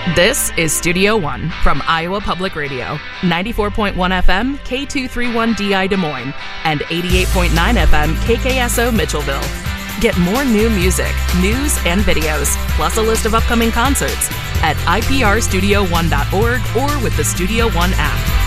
This is Studio One from Iowa Public Radio, 94.1 FM, K231DI Des Moines, and 88.9 FM, KKSO Mitchellville. Get more new music, news, and videos, plus a list of upcoming concerts at iprstudio1.org or with the Studio One app.